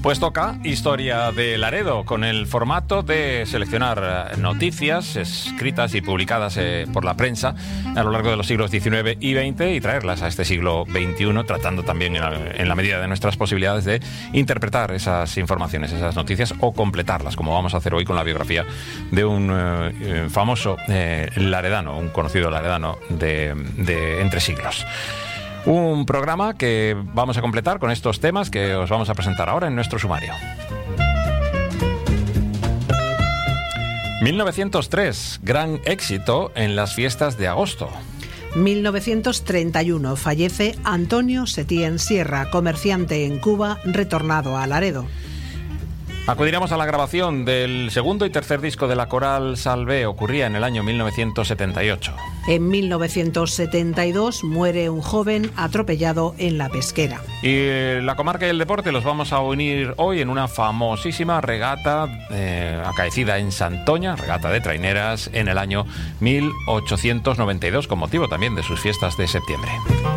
Pues toca Historia de Laredo, con el formato de seleccionar noticias escritas y publicadas por la prensa a lo largo de los siglos XIX y XX y traerlas a este siglo XXI, tratando también en la medida de nuestras posibilidades de interpretar esas informaciones, esas noticias, o completarlas, como vamos a hacer hoy con la biografía de un famoso laredano, un conocido laredano de entre siglos. Un programa que vamos a completar con estos temas que os vamos a presentar ahora en nuestro sumario. 1903, gran éxito en las fiestas de agosto. 1931, fallece Antonio Setién Sierra, comerciante en Cuba, retornado a Laredo. Acudiremos a la grabación del segundo y tercer disco de la Coral Salvé. Ocurría en el año 1978. En 1972 muere un joven atropellado en La Pesquera. Y la comarca y el deporte los vamos a unir hoy en una famosísima regata acaecida en Santoña, regata de traineras, en el año 1892, con motivo también de sus fiestas de septiembre.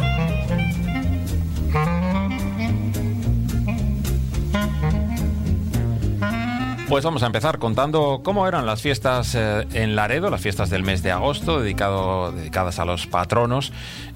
Pues vamos a empezar contando cómo eran las fiestas en Laredo, las fiestas del mes de agosto, dedicadas a los patronos,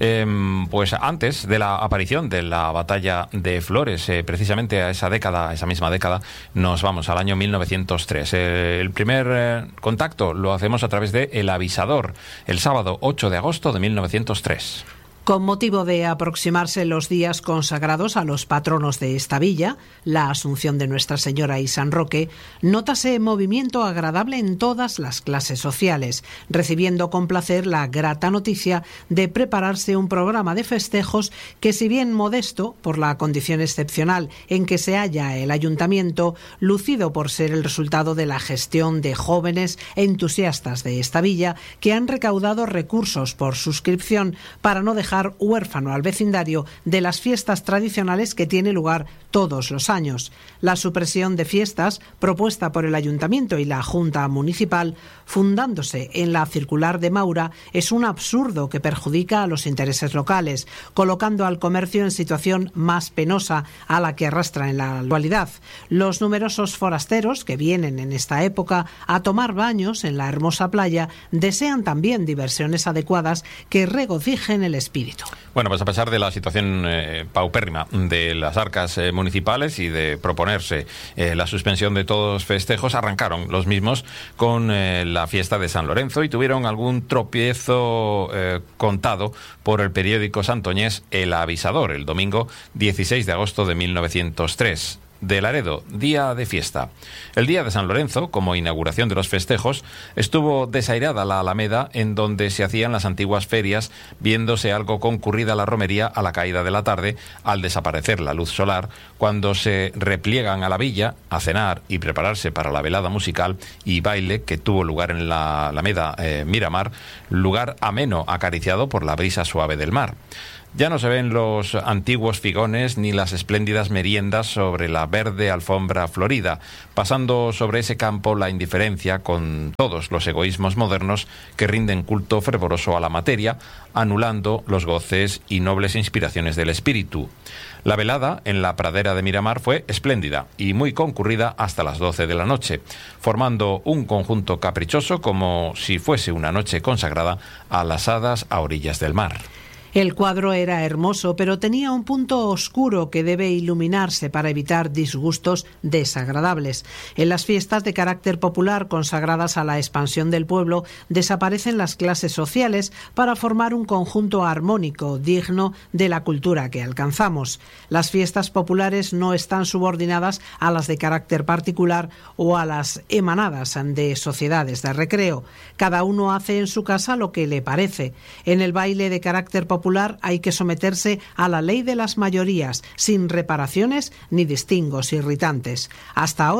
pues antes de la aparición de la batalla de Flores, precisamente a esa misma década, nos vamos al año 1903. El primer contacto lo hacemos a través de El Avisador, el sábado 8 de agosto de 1903. Con motivo de aproximarse los días consagrados a los patronos de esta villa, la Asunción de Nuestra Señora y San Roque, nótase movimiento agradable en todas las clases sociales, recibiendo con placer la grata noticia de prepararse un programa de festejos que, si bien modesto por la condición excepcional en que se halla el ayuntamiento, lucido por ser el resultado de la gestión de jóvenes entusiastas de esta villa que han recaudado recursos por suscripción para no dejar huérfano al vecindario de las fiestas tradicionales que tiene lugar todos los años. La supresión de fiestas, propuesta por el Ayuntamiento y la Junta Municipal, fundándose en la circular de Maura, es un absurdo que perjudica a los intereses locales, colocando al comercio en situación más penosa a la que arrastra en la actualidad. Los numerosos forasteros que vienen en esta época a tomar baños en la hermosa playa desean también diversiones adecuadas que regocijen el espíritu. Bueno, pues a pesar de la situación paupérrima de las arcas municipales y de proponerse la suspensión de todos los festejos, arrancaron los mismos con la fiesta de San Lorenzo y tuvieron algún tropiezo contado por el periódico santoñés El Avisador, el domingo 16 de agosto de 1903. De Laredo, día de fiesta. El día de San Lorenzo, como inauguración de los festejos, estuvo desairada la Alameda en donde se hacían las antiguas ferias, viéndose algo concurrida la romería a la caída de la tarde, al desaparecer la luz solar, cuando se repliegan a la villa a cenar y prepararse para la velada musical y baile que tuvo lugar en la Alameda Miramar, lugar ameno acariciado por la brisa suave del mar. Ya no se ven los antiguos figones ni las espléndidas meriendas sobre la verde alfombra florida, pasando sobre ese campo la indiferencia con todos los egoísmos modernos que rinden culto fervoroso a la materia, anulando los goces y nobles inspiraciones del espíritu. La velada en la pradera de Miramar fue espléndida y muy concurrida hasta las 12 de la noche, formando un conjunto caprichoso como si fuese una noche consagrada a las hadas a orillas del mar. El cuadro era hermoso, pero tenía un punto oscuro que debe iluminarse para evitar disgustos desagradables. En las fiestas de carácter popular consagradas a la expansión del pueblo, desaparecen las clases sociales para formar un conjunto armónico, digno de la cultura que alcanzamos. Las fiestas populares no están subordinadas a las de carácter particular o a las emanadas de sociedades de recreo. Cada uno hace en su casa lo que le parece. En el baile de carácter popular hay que someterse a la ley de las mayorías, sin reparaciones ni distingos irritantes. Hasta ahora,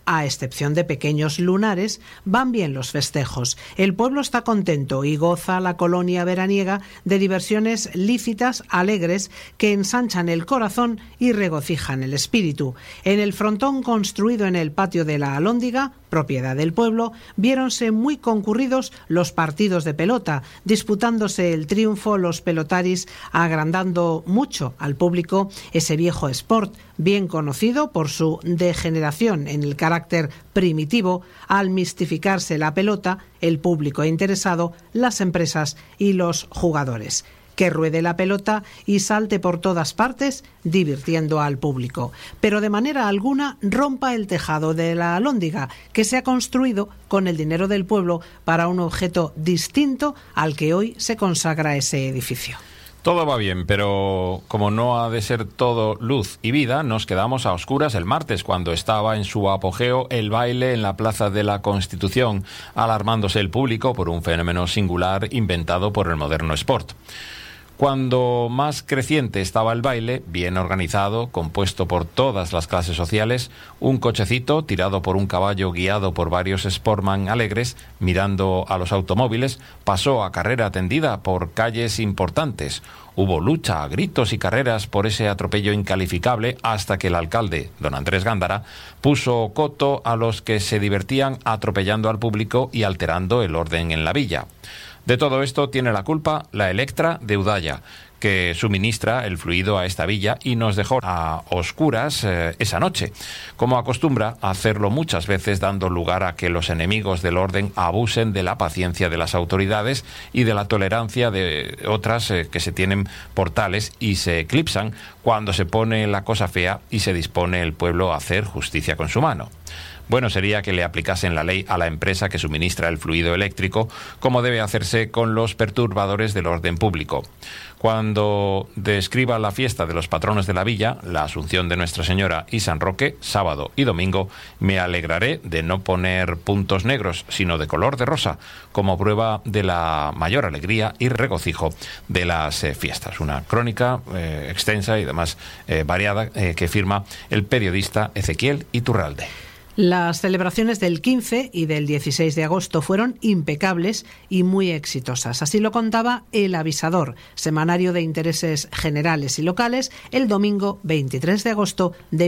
a excepción de pequeños lunares, van bien los festejos. El pueblo está contento y goza la colonia veraniega de diversiones lícitas, alegres, que ensanchan el corazón y regocijan el espíritu. En el frontón construido en el patio de la Alhóndiga, propiedad del pueblo, viéronse muy concurridos los partidos de pelota, disputándose el triunfo los pelotaris, agrandando mucho al público ese viejo sport, bien conocido por su degeneración en el carácter primitivo, al mistificarse la pelota, el público interesado, las empresas y los jugadores. Que ruede la pelota y salte por todas partes, divirtiendo al público. Pero de manera alguna rompa el tejado de la Alhóndiga, que se ha construido con el dinero del pueblo para un objeto distinto al que hoy se consagra ese edificio. Todo va bien, pero como no ha de ser todo luz y vida, nos quedamos a oscuras el martes, cuando estaba en su apogeo el baile en la Plaza de la Constitución, alarmándose el público por un fenómeno singular inventado por el moderno sport. Cuando más creciente estaba el baile, bien organizado, compuesto por todas las clases sociales, un cochecito tirado por un caballo guiado por varios sportman alegres, mirando a los automóviles, pasó a carrera tendida por calles importantes. Hubo lucha, gritos y carreras por ese atropello incalificable hasta que el alcalde, don Andrés Gándara, puso coto a los que se divertían atropellando al público y alterando el orden en la villa. De todo esto tiene la culpa la Electra de Udaya, que suministra el fluido a esta villa y nos dejó a oscuras esa noche, como acostumbra a hacerlo muchas veces, dando lugar a que los enemigos del orden abusen de la paciencia de las autoridades y de la tolerancia de otras que se tienen por tales y se eclipsan cuando se pone la cosa fea y se dispone el pueblo a hacer justicia con su mano. Bueno sería que le aplicasen la ley a la empresa que suministra el fluido eléctrico, como debe hacerse con los perturbadores del orden público. Cuando describa la fiesta de los patronos de la villa, la Asunción de Nuestra Señora y San Roque, sábado y domingo, me alegraré de no poner puntos negros, sino de color de rosa, como prueba de la mayor alegría y regocijo de las fiestas. Una crónica extensa y además variada que firma el periodista Ezequiel Iturralde. Las celebraciones del 15 y del 16 de agosto fueron impecables y muy exitosas. Así lo contaba El Avisador, semanario de intereses generales y locales, el domingo 23 de agosto de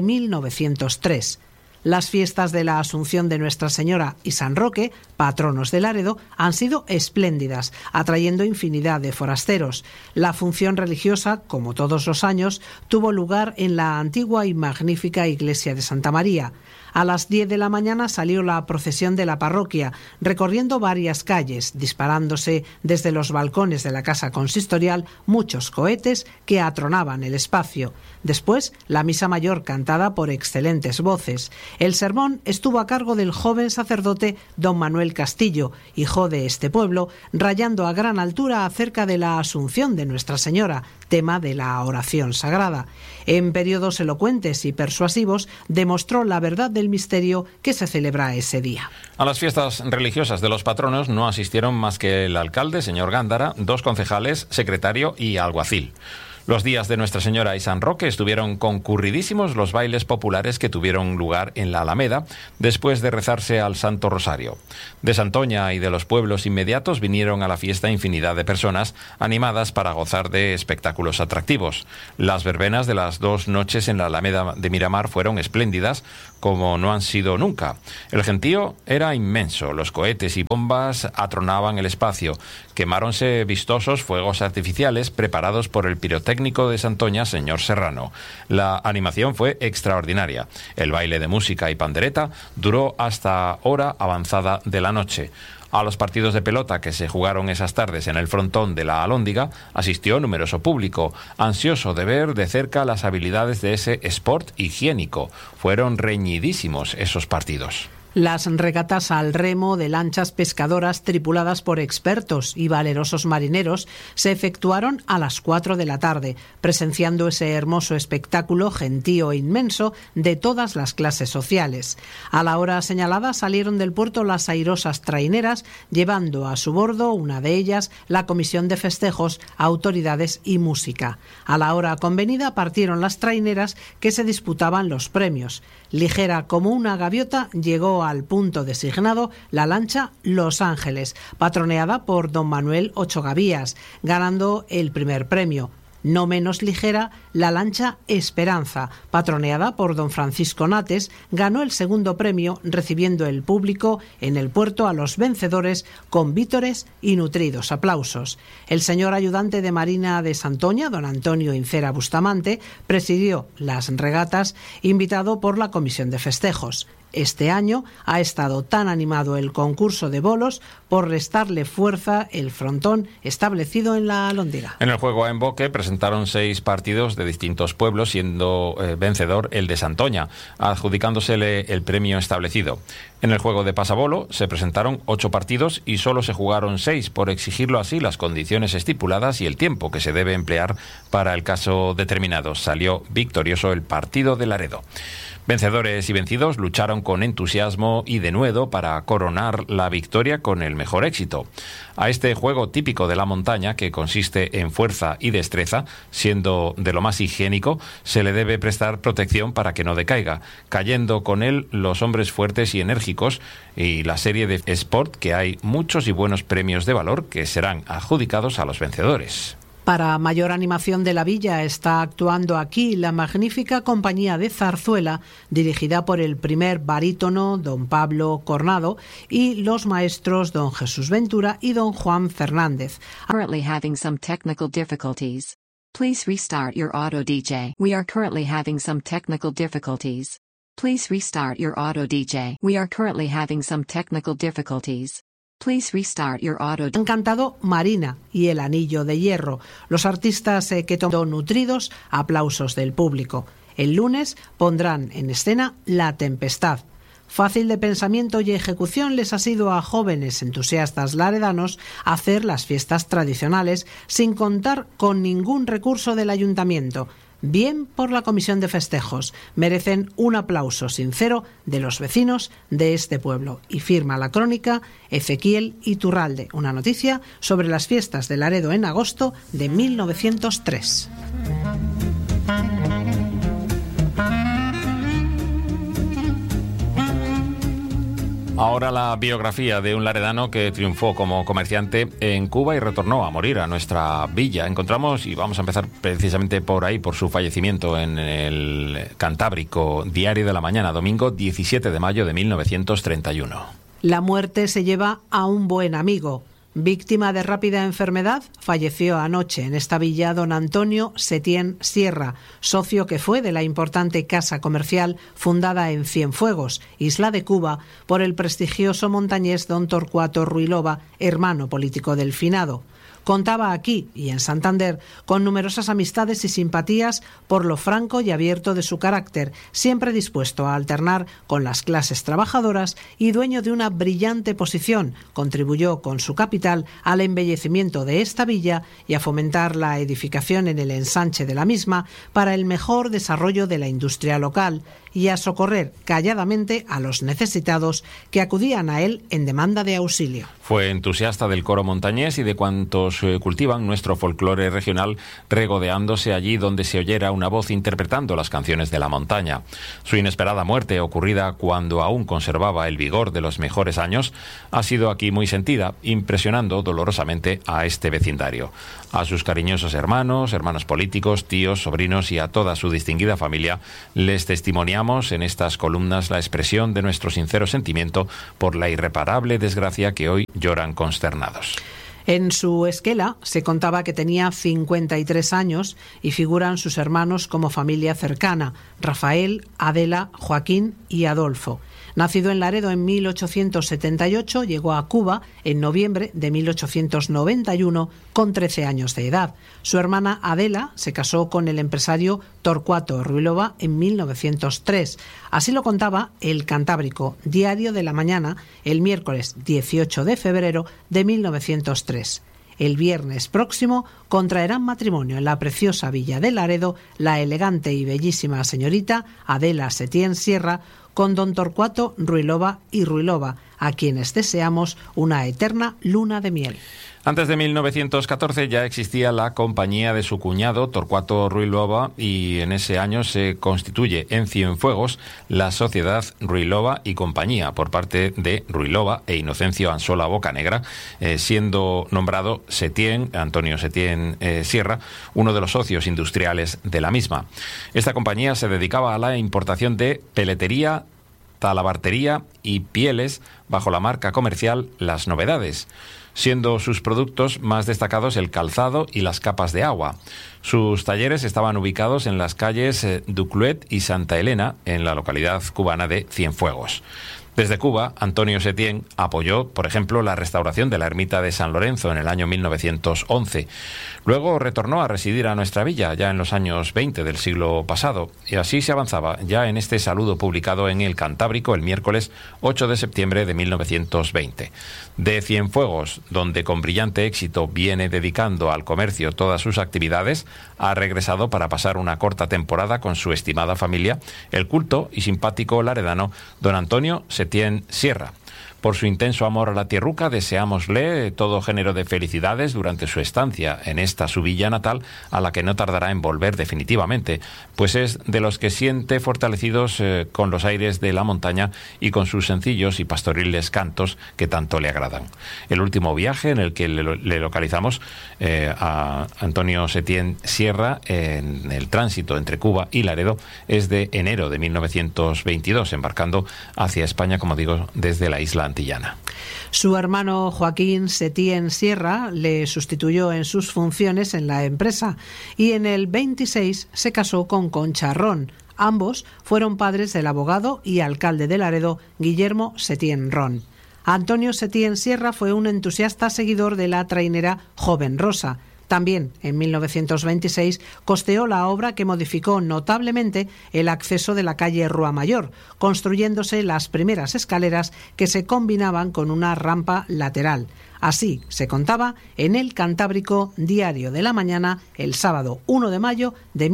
1903. Las fiestas de la Asunción de Nuestra Señora y San Roque, patronos de Laredo, han sido espléndidas, atrayendo infinidad de forasteros. La función religiosa, como todos los años, tuvo lugar en la antigua y magnífica iglesia de Santa María. A las 10 de la mañana salió la procesión de la parroquia, recorriendo varias calles, disparándose desde los balcones de la casa consistorial muchos cohetes que atronaban el espacio. Después, la misa mayor cantada por excelentes voces. El sermón estuvo a cargo del joven sacerdote don Manuel Castillo, hijo de este pueblo, rayando a gran altura acerca de la Asunción de Nuestra Señora, tema de la oración sagrada. En periodos elocuentes y persuasivos demostró la verdad del misterio que se celebra ese día. A las fiestas religiosas de los patronos no asistieron más que el alcalde, señor Gándara, 2 concejales, secretario y alguacil. Los días de Nuestra Señora y San Roque estuvieron concurridísimos los bailes populares que tuvieron lugar en la Alameda después de rezarse al Santo Rosario. De Santoña y de los pueblos inmediatos vinieron a la fiesta infinidad de personas animadas para gozar de espectáculos atractivos. Las verbenas de las 2 noches en la Alameda de Miramar fueron espléndidas como no han sido nunca. El gentío era inmenso, los cohetes y bombas atronaban el espacio, quemáronse vistosos fuegos artificiales preparados por el pirotécnico de Santoña, señor Serrano. La animación fue extraordinaria. El baile de música y pandereta duró hasta hora avanzada de la noche. A los partidos de pelota que se jugaron esas tardes en el frontón de la Alhóndiga asistió numeroso público, ansioso de ver de cerca las habilidades de ese sport higiénico. Fueron reñidísimos esos partidos. Las regatas al remo de lanchas pescadoras tripuladas por expertos y valerosos marineros se efectuaron a las 4 de la tarde, presenciando ese hermoso espectáculo gentío e inmenso de todas las clases sociales. A la hora señalada salieron del puerto las airosas traineras, llevando a su bordo, una de ellas, la comisión de festejos, autoridades y música. A la hora convenida partieron las traineras que se disputaban los premios. Ligera como una gaviota llegó al punto designado la lancha Los Ángeles, patroneada por don Manuel Ocho Gavías, ganando el primer premio. No menos ligera, la lancha Esperanza, patroneada por don Francisco Nates, ganó el segundo premio, recibiendo el público en el puerto a los vencedores con vítores y nutridos aplausos. El señor ayudante de Marina de Santoña, don Antonio Incera Bustamante, presidió las regatas, invitado por la comisión de festejos. Este año ha estado tan animado el concurso de bolos por restarle fuerza el frontón establecido en la Alhóndiga. En el juego a emboque presentaron 6 partidos de distintos pueblos, siendo vencedor el de Santoña, adjudicándosele el premio establecido. En el juego de pasabolo se presentaron 8 partidos y solo se jugaron 6, por exigirlo así las condiciones estipuladas y el tiempo que se debe emplear para el caso determinado. Salió victorioso el partido de Laredo. Vencedores y vencidos lucharon con entusiasmo y denuedo para coronar la victoria con el mejor éxito. A este juego típico de la montaña, que consiste en fuerza y destreza, siendo de lo más higiénico, se le debe prestar protección para que no decaiga, cayendo con él los hombres fuertes y enérgicos, y la serie de Sport, que hay muchos y buenos premios de valor que serán adjudicados a los vencedores. Para mayor animación de la villa está actuando aquí la magnífica compañía de zarzuela, dirigida por el primer barítono don Pablo Cornado y los maestros don Jesús Ventura y don Juan Fernández. Currently having some technical difficulties. Please restart your auto DJ. We are currently having some technical difficulties. Please restart your auto DJ. We are currently having some technical difficulties. Please restart your auto. Han cantado Marina y El Anillo de Hierro, los artistas que toman nutridos aplausos del público. El lunes pondrán en escena La Tempestad. Fácil de pensamiento y ejecución les ha sido a jóvenes entusiastas laredanos hacer las fiestas tradicionales sin contar con ningún recurso del ayuntamiento. Bien por la comisión de festejos, merecen un aplauso sincero de los vecinos de este pueblo. Y firma la crónica Ezequiel Iturralde, una noticia sobre las fiestas de Laredo en agosto de 1903. Ahora la biografía de un laredano que triunfó como comerciante en Cuba y retornó a morir a nuestra villa. Encontramos, y vamos a empezar precisamente por ahí, por su fallecimiento en el Cantábrico, Diario de la Mañana, domingo 17 de mayo de 1931. La muerte se lleva a un buen amigo. Víctima de rápida enfermedad, falleció anoche en esta villa don Antonio Setién Sierra, socio que fue de la importante casa comercial fundada en Cienfuegos, isla de Cuba, por el prestigioso montañés don Torcuato Ruilova, hermano político del finado. Contaba aquí y en Santander con numerosas amistades y simpatías por lo franco y abierto de su carácter, siempre dispuesto a alternar con las clases trabajadoras y dueño de una brillante posición. Contribuyó con su capital al embellecimiento de esta villa y a fomentar la edificación en el ensanche de la misma para el mejor desarrollo de la industria local y a socorrer calladamente a los necesitados que acudían a él en demanda de auxilio. Fue entusiasta del coro montañés y de cuantos cultivan nuestro folclore regional, regodeándose allí donde se oyera una voz interpretando las canciones de la montaña. Su inesperada muerte, ocurrida cuando aún conservaba el vigor de los mejores años, ha sido aquí muy sentida, impresionando dolorosamente a este vecindario. A sus cariñosos hermanos políticos, tíos, sobrinos y a toda su distinguida familia les testimoniamos en estas columnas la expresión de nuestro sincero sentimiento por la irreparable desgracia que hoy lloran consternados. En su esquela se contaba que tenía 53 años y figuran sus hermanos como familia cercana, Rafael, Adela, Joaquín y Adolfo. Nacido en Laredo en 1878, llegó a Cuba en noviembre de 1891 con 13 años de edad. Su hermana Adela se casó con el empresario Torcuato Ruilova en 1903. Así lo contaba El Cantábrico, Diario de la Mañana, el miércoles 18 de febrero de 1903. El viernes próximo contraerán matrimonio en la preciosa villa de Laredo la elegante y bellísima señorita Adela Setién Sierra con don Torcuato Ruilova y Ruilova, a quienes deseamos una eterna luna de miel. Antes de 1914 ya existía la compañía de su cuñado Torcuato Ruilova y en ese año se constituye en Cienfuegos la Sociedad Ruilova y Compañía por parte de Ruilova e Inocencio Ansola Bocanegra, siendo nombrado Antonio Setién Sierra, uno de los socios industriales de la misma. Esta compañía se dedicaba a la importación de peletería, talabartería y pieles bajo la marca comercial Las Novedades, siendo sus productos más destacados el calzado y las capas de agua. Sus talleres estaban ubicados en las calles Ducluet y Santa Elena, en la localidad cubana de Cienfuegos. Desde Cuba, Antonio Setién apoyó, por ejemplo, la restauración de la ermita de San Lorenzo en el año 1911. Luego retornó a residir a nuestra villa, ya en los años 20 del siglo pasado, y así se avanzaba ya en este saludo publicado en El Cantábrico el miércoles 8 de septiembre de 1920. De Cienfuegos, donde con brillante éxito viene dedicando al comercio todas sus actividades, ha regresado para pasar una corta temporada con su estimada familia, el culto y simpático laredano don Antonio Setién Sierra. Por su intenso amor a la tierruca, deseámosle todo género de felicidades durante su estancia en esta su villa natal, a la que no tardará en volver definitivamente, pues es de los que siente fortalecidos con los aires de la montaña y con sus sencillos y pastoriles cantos que tanto le agradan. El último viaje en el que le localizamos a Antonio Setién Sierra en el tránsito entre Cuba y Laredo es de enero de 1922, embarcando hacia España, como digo, desde la isla antillana. Su hermano Joaquín Setién Sierra le sustituyó en sus funciones en la empresa y en el 26 se casó con Concha Ron. Ambos fueron padres del abogado y alcalde de Laredo, Guillermo Setién Ron. Antonio Setién Sierra fue un entusiasta seguidor de la trainera Joven Rosa. También, en 1926, costeó la obra que modificó notablemente el acceso de la calle Rua Mayor, construyéndose las primeras escaleras que se combinaban con una rampa lateral. Así se contaba en El Cantábrico, Diario de la Mañana, el sábado 1 de mayo de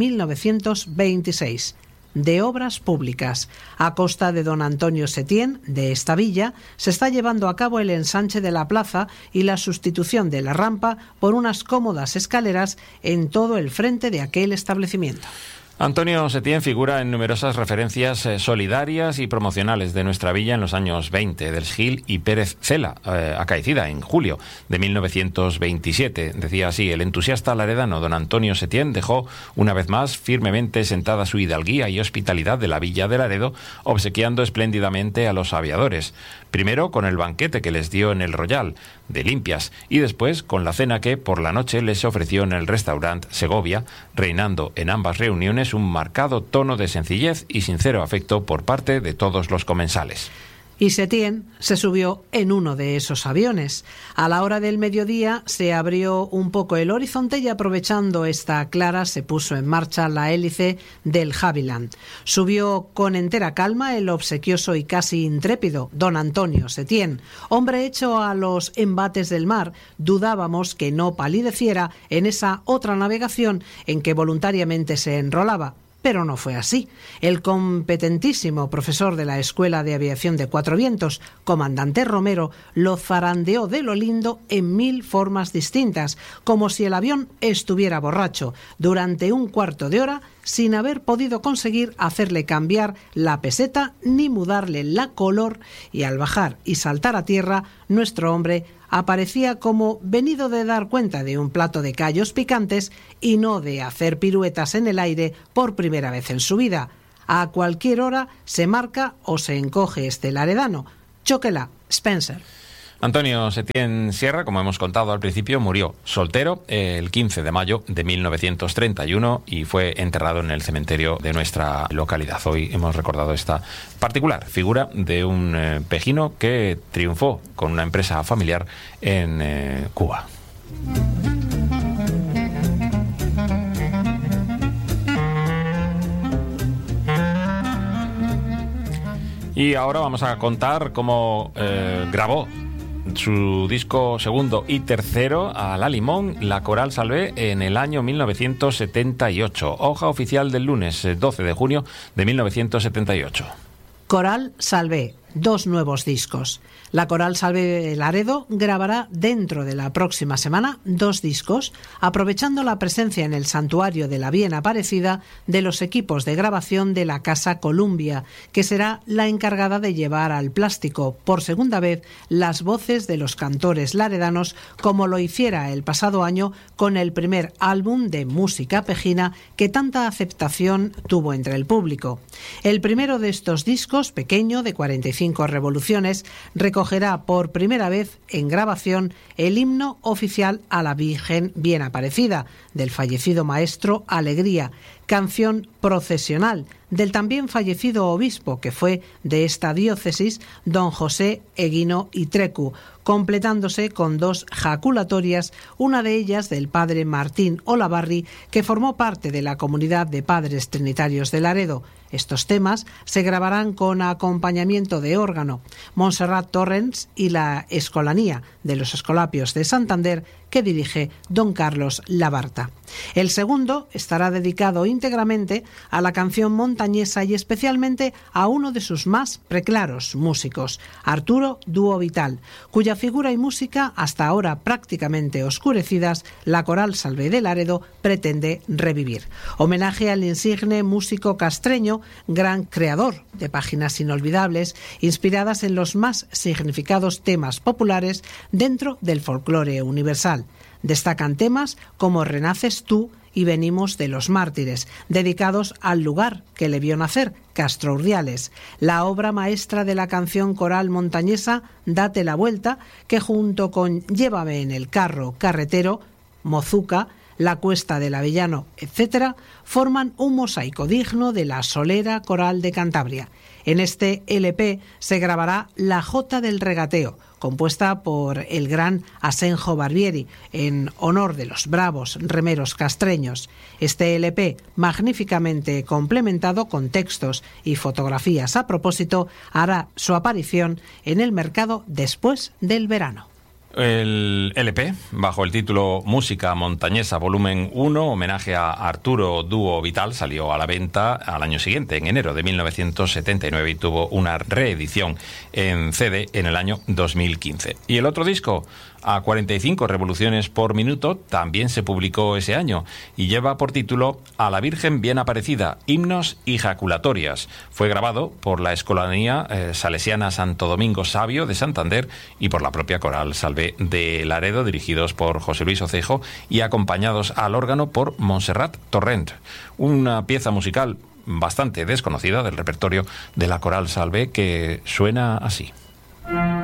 1926. De obras públicas. A costa de don Antonio Setién, de esta villa, se está llevando a cabo el ensanche de la plaza y la sustitución de la rampa por unas cómodas escaleras en todo el frente de aquel establecimiento. Antonio Setién figura en numerosas referencias solidarias y promocionales de nuestra villa en los años 20, del Gil y Pérez Cela, acaecida en julio de 1927. Decía así: el entusiasta laredano don Antonio Setién dejó una vez más firmemente sentada su hidalguía y hospitalidad de la villa de Laredo, obsequiando espléndidamente a los aviadores. Primero con el banquete que les dio en el Royal de Limpias y después con la cena que por la noche les ofreció en el restaurant Segovia, reinando en ambas reuniones un marcado tono de sencillez y sincero afecto por parte de todos los comensales. Y Setién se subió en uno de esos aviones. A la hora del mediodía se abrió un poco el horizonte y, aprovechando esta clara, se puso en marcha la hélice del Havilland. Subió con entera calma el obsequioso y casi intrépido don Antonio Setién. Hombre hecho a los embates del mar, dudábamos que no palideciera en esa otra navegación en que voluntariamente se enrolaba. Pero no fue así. El competentísimo profesor de la Escuela de Aviación de Cuatro Vientos, comandante Romero, lo zarandeó de lo lindo en 1000 formas distintas, como si el avión estuviera borracho, durante un cuarto de hora, sin haber podido conseguir hacerle cambiar la peseta ni mudarle la color, y al bajar y saltar a tierra, nuestro hombre aparecía como venido de dar cuenta de un plato de callos picantes y no de hacer piruetas en el aire por primera vez en su vida. A cualquier hora se marca o se encoge este laredano. Chóquela, Spencer. Antonio Setién Sierra, como hemos contado al principio, murió soltero el 15 de mayo de 1931 y fue enterrado en el cementerio de nuestra localidad. Hoy hemos recordado esta particular figura de un pejino que triunfó con una empresa familiar en Cuba. Y ahora vamos a contar cómo grabó su disco segundo y tercero a la limón, la Coral Salvé, en el año 1978. Hoja oficial del lunes 12 de junio de 1978. Coral Salvé, 2 nuevos discos. La Coral Salvé de Laredo grabará dentro de la próxima semana 2 discos, aprovechando la presencia en el Santuario de la Bien Aparecida de los equipos de grabación de la Casa Columbia, que será la encargada de llevar al plástico por segunda vez las voces de los cantores laredanos, como lo hiciera el pasado año con el primer álbum de música pejina que tanta aceptación tuvo entre el público. El primero de estos discos, pequeño, de 45 revoluciones, recogerá por primera vez en grabación el himno oficial a la Virgen Bien Aparecida, del fallecido maestro Alegría, canción procesional del también fallecido obispo, que fue de esta diócesis, don José Eguino Itrecu, completándose con 2 jaculatorias, una de ellas del padre Martín Olavarri, que formó parte de la comunidad de padres trinitarios de Laredo. Estos temas se grabarán con acompañamiento de órgano. Montserrat Torrens y la Escolanía de los Escolapios de Santander, que dirige don Carlos Labarta. El segundo estará dedicado íntegramente a la canción montañesa y especialmente a uno de sus más preclaros músicos, Arturo Dúo Vital, cuya figura y música, hasta ahora prácticamente oscurecidas, la Coral Salvé de Laredo pretende revivir. Homenaje al insigne músico castreño, gran creador de páginas inolvidables, inspiradas en los más significados temas populares dentro del folclore universal. Destacan temas como Renaces tú y Venimos de los Mártires, dedicados al lugar que le vio nacer, Castro Urdiales. La obra maestra de la canción coral montañesa, Date la Vuelta, que junto con Llévame en el carro carretero, Mozuca, La Cuesta del Avellano, etc., forman un mosaico digno de la solera coral de Cantabria. En este LP se grabará La Jota del Regateo, compuesta por el gran Asenjo Barbieri, en honor de los bravos remeros castreños. Este LP, magníficamente complementado con textos y fotografías a propósito, hará su aparición en el mercado después del verano. El LP, bajo el título Música Montañesa Volumen 1, homenaje a Arturo Dúo Vital, salió a la venta al año siguiente, en enero de 1979, y tuvo una reedición en CD en el año 2015. Y el otro disco, a 45 revoluciones por minuto, también se publicó ese año y lleva por título A la Virgen Bien Aparecida, himnos y jaculatorias. Fue grabado por la Escolanía Salesiana Santo Domingo Sabio de Santander y por la propia Coral Salvé de Laredo, dirigidos por José Luis Ocejo y acompañados al órgano por Montserrat Torrent. Una pieza musical bastante desconocida del repertorio de la Coral Salvé que suena así.